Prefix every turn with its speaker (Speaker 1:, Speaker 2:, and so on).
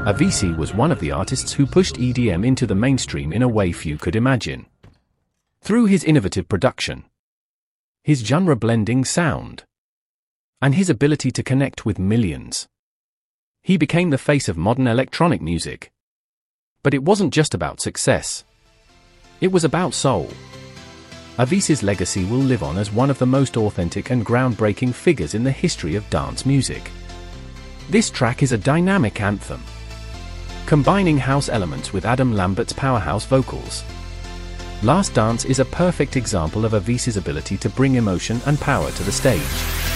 Speaker 1: Avicii was one of the artists who pushed EDM into the mainstream in a way few could imagine. Through his innovative production, his genre-blending sound, and his ability to connect with millions, he became the face of modern electronic music. But it wasn't just about success. It was about soul. Avicii's legacy will live on as one of the most authentic and groundbreaking figures in the history of dance music. This track is a dynamic anthem, combining house elements with Adam Lambert's powerhouse vocals. Last Dance is a perfect example of Avicii's ability to bring emotion and power to the stage.